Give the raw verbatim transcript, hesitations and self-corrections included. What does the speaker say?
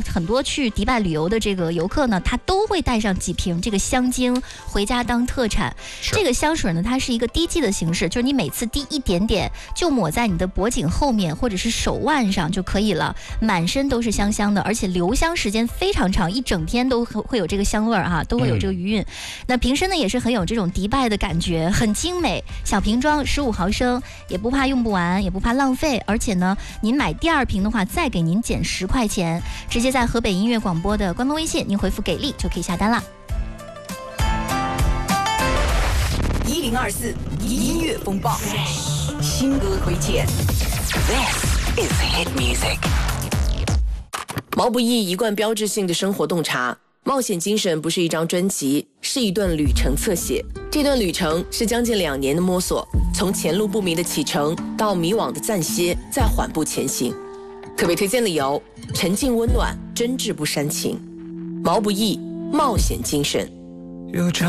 很多去迪拜旅游的这个游客呢，他都会带上几瓶这个香精回家当特产。这个香水呢，它是一个滴剂的形式，就是你每次滴一点点，就抹在你的脖颈后面或者是手腕上就可以了，满身都是香香的，而且留香时间非常长，一整天都会有这个香味儿哈，都会有这个余韵。嗯、那瓶身呢也是很有这种迪拜的感觉，很精美，小瓶装十五毫升，也不怕用不完，也不怕浪费，而且呢，您买第二瓶的话，再给您减十块钱，直接在河北音乐广播的官方微信，您回复给力就可以下单了。 一零二四音乐风暴，新歌推荐。This is hit music。 毛不易一贯标志性的生活洞察，冒险精神不是一张专辑，是一段旅程侧写。这段旅程是将近两年的摸索，从前路不明的启程到迷惘的暂歇，再缓步前行。特别推荐理由：沉静温暖，真挚不煽情。毛不易，冒险精神。 有朝